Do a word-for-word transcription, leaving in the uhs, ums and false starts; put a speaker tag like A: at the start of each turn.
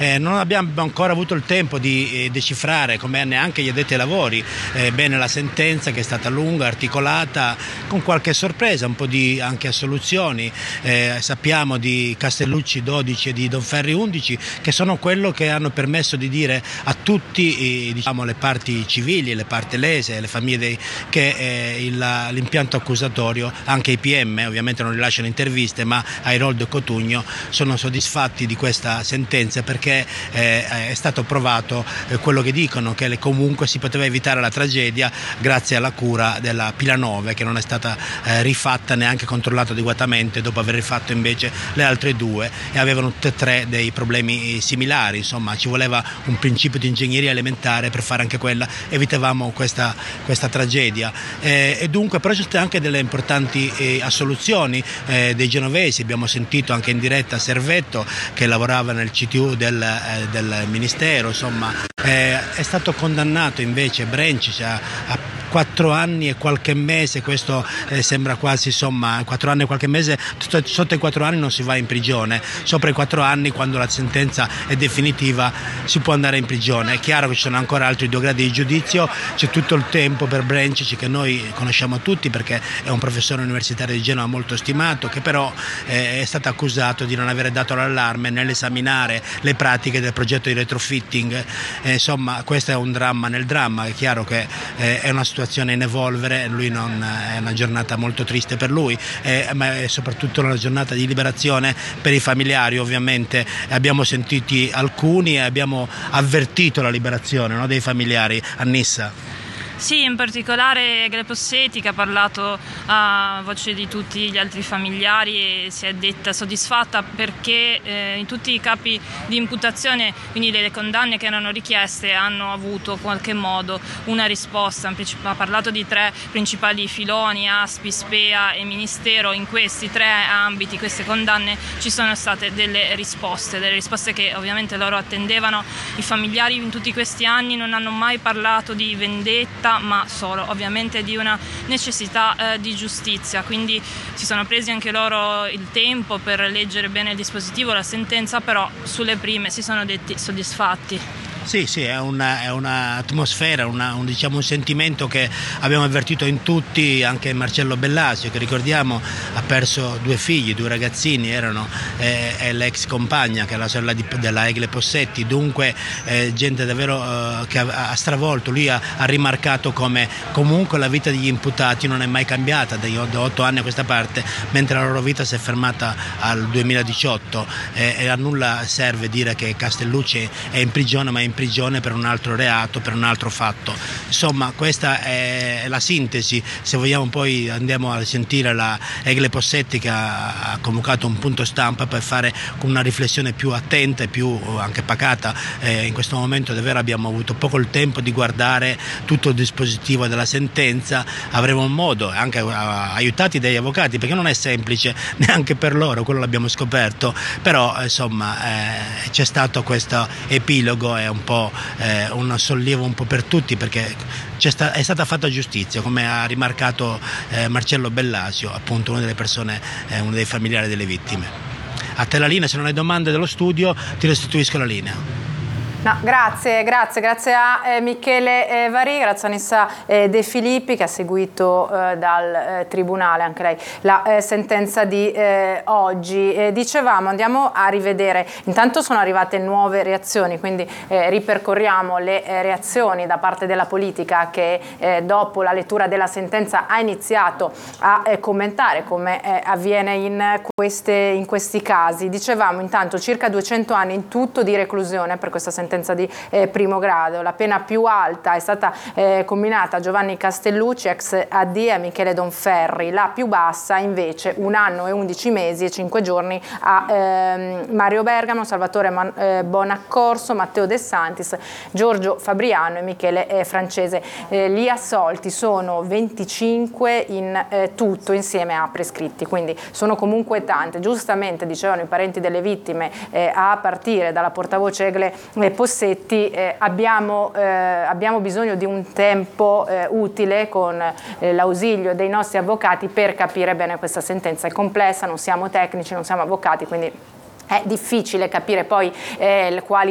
A: Eh, non abbiamo ancora avuto il tempo di eh, decifrare, come neanche gli addetti ai lavori, eh, bene la sentenza, che è stata lunga, articolata, con qualche sorpresa, un po' di anche assoluzioni. Eh, sappiamo di Castellucci dodici e di Donferri undici, che sono quello che hanno permesso di dire a tutti eh, diciamo, le parti civili, le parti lese, le famiglie dei, che eh, il, l'impianto accusatorio, anche i P M ovviamente non rilasciano interviste, ma Airoldo e Cotugno sono soddisfatti di questa sentenza, perché eh, è stato provato eh, quello che dicono, che le, comunque si poteva evitare la tragedia grazie alla cura della pila nove, che non è stata eh, rifatta neanche controllata adeguatamente, dopo aver rifatto invece le altre due, e avevano tutte e tre dei problemi similari. Insomma, ci voleva un principio di ingegneria elementare per fare anche quella, evitavamo questa, questa tragedia. Eh, e dunque però ci sono anche delle importanti eh, assoluzioni eh, dei genovesi. Abbiamo sentito anche in diretta Servetto, che lavorava nel C T U del, eh, del Ministero. Insomma, eh, è stato condannato invece Brencic a, a quattro anni e qualche mese. Questo eh, sembra quasi, insomma, quattro anni e qualche mese. Sotto i quattro anni non si va in prigione, sopra i quattro anni, quando la sentenza è definitiva, si può andare in prigione. È chiaro che ci sono ancora altri due gradi di giudizio, c'è tutto il tempo per Brencic, che noi conosciamo tutti perché è un professore universitario di Genova molto stimato, che però eh, è stato accusato di non aver dato l'allarme nell'esaminare le pratiche del progetto di retrofitting. Eh, insomma, questo è un dramma nel dramma. È chiaro che eh, è una situazione in evolvere, lui non, è una giornata molto triste per lui, eh, ma è soprattutto una giornata di liberazione per i familiari. Ovviamente abbiamo sentiti alcuni e abbiamo avvertito la liberazione, no, dei familiari. Annissa.
B: Sì, in particolare Egle Possetti, che ha parlato a voce di tutti gli altri familiari e si è detta soddisfatta perché eh, in tutti i capi di imputazione, quindi le condanne che erano richieste, hanno avuto in qualche modo una risposta. Ha parlato di tre principali filoni, Aspi, Spea e Ministero. In questi tre ambiti, queste condanne, ci sono state delle risposte, delle risposte che ovviamente loro attendevano. I familiari in tutti questi anni non hanno mai parlato di vendetta, ma solo ovviamente di una necessità eh, di giustizia, quindi si sono presi anche loro il tempo per leggere bene il dispositivo, la sentenza, però sulle prime si sono detti soddisfatti.
A: Sì, sì, è un'atmosfera, una, un, diciamo, un sentimento che abbiamo avvertito in tutti. Anche Marcello Bellasio, che ricordiamo ha perso due figli, due ragazzini, erano eh, e l'ex compagna, che è la sorella di, della Egle Possetti. Dunque eh, gente davvero eh, che ha, ha stravolto. Lui ha, ha rimarcato come comunque la vita degli imputati non è mai cambiata da otto anni a questa parte, mentre la loro vita si è fermata al duemiladiciotto, eh, e a nulla serve dire che Castellucci è in prigione, ma è in prigione per un altro reato, per un altro fatto. Insomma, questa è la sintesi. Se vogliamo poi andiamo a sentire la Egle Possetti, che ha convocato un punto stampa per fare una riflessione più attenta e più anche pacata. Eh, in questo momento davvero abbiamo avuto poco il tempo di guardare tutto il dispositivo della sentenza. Avremo un modo, anche aiutati dagli avvocati, perché non è semplice neanche per loro, quello l'abbiamo scoperto, però insomma eh, c'è stato questo epilogo e un po' eh, un sollievo un po' per tutti, perché c'è sta, è stata fatta giustizia, come ha rimarcato eh, Marcello Bellasio, appunto una delle persone, eh, uno dei familiari delle vittime. A te la linea, se non hai domande dello studio ti restituisco la linea.
C: No, grazie, grazie, grazie a eh, Michele eh, Varì, grazie a Annissa eh, De Filippi, che ha seguito eh, dal eh, tribunale anche lei la eh, sentenza di eh, oggi. Eh, dicevamo, andiamo a rivedere, intanto sono arrivate nuove reazioni, quindi eh, ripercorriamo le eh, reazioni da parte della politica, che eh, dopo la lettura della sentenza ha iniziato a eh, commentare, come eh, avviene in, queste, in questi casi. Dicevamo intanto circa duecento anni in tutto di reclusione per questa sentenza di eh, primo grado. La pena più alta è stata eh, comminata a Giovanni Castellucci, ex A D, e a Michele Donferri. La più bassa invece un anno e undici mesi e cinque giorni a ehm, Mario Bergamo, Salvatore Man eh, Bonaccorso, Matteo De Santis, Giorgio Fabriano e Michele eh, Francese. Eh, gli assolti sono venticinque in eh, tutto insieme a prescritti, quindi sono comunque tante. Giustamente dicevano i parenti delle vittime, eh, a partire dalla portavoce Egle eh, Possetti, eh, abbiamo, eh, abbiamo bisogno di un tempo eh, utile con eh, l'ausilio dei nostri avvocati per capire bene questa sentenza. È complessa, non siamo tecnici, non siamo avvocati, quindi è difficile capire poi eh, quali